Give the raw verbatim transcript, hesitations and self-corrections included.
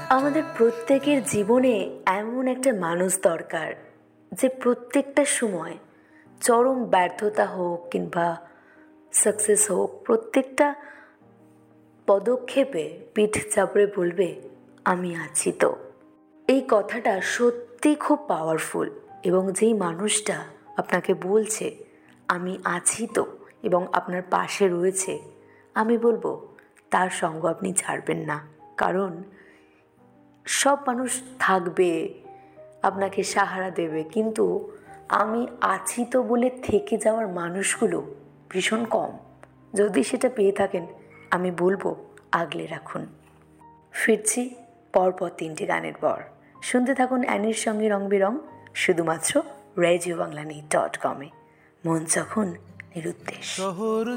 আমাদের প্রত্যেকের জীবনে এমন একটা মানুষ দরকার যে প্রত্যেকটা সময় চরম ব্যর্থতা হোক কিংবা সাকসেস হোক, প্রত্যেকটা পদক্ষেপে পিঠ চাপড়ে বলবে আমি আছি তো। এই কথাটা সত্যি খুব পাওয়ারফুল, এবং যেই মানুষটা আপনাকে বলছে আমি আছি তো এবং আপনার পাশে রয়েছে, আমি বলবো তার সঙ্গ আপনি ছাড়বেন না। কারণ সব মানুষ থাকবে, আপনাকে সাহারা দেবে, কিন্তু আমি আছি তো বলে থেকে যাওয়ার মানুষগুলো ভীষণ কম। যদি সেটা পেয়ে থাকেন, আমি বলবো আগলে রাখুন। ফিরছি পরপর তিনটি গানের পর। শুনতে থাকুন অ্যানির সঙ্গে রং বেরং, শুধুমাত্র রেডিও বাংলা ডট কমে। মন যখন নিরুদ্দেশ।